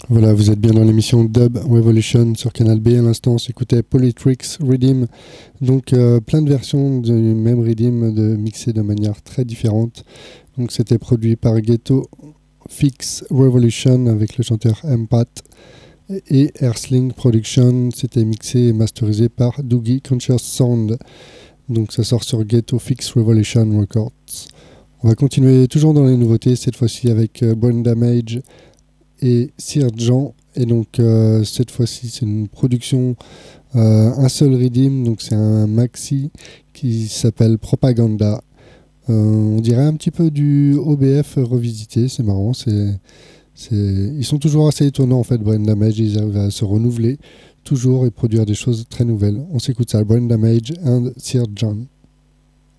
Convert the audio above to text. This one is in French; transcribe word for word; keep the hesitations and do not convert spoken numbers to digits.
Voilà, vous êtes bien dans l'émission Dub Revolution sur Canal B. À l'instant, on s'écoutait Polytrix Redeem. Donc, euh, plein de versions du même Redeem de, mixées de manière très différente. Donc, c'était produit par Ghetto Fix Revolution avec le chanteur M-Pat. Et Earthling Production, c'était mixé et masterisé par Doogie Conscious Sound. Donc, ça sort sur Ghetto Fix Revolution Records. On va continuer toujours dans les nouveautés, cette fois-ci avec euh, Brain Damage et Sir Jean. Et donc euh, cette fois-ci c'est une production, euh, un seul redeem, donc c'est un maxi qui s'appelle Propaganda. Euh, on dirait un petit peu du O B F revisité, c'est marrant, c'est, c'est... ils sont toujours assez étonnants en fait, Brain Damage, ils arrivent à se renouveler toujours et produire des choses très nouvelles. On s'écoute ça, Brain Damage and Sir John.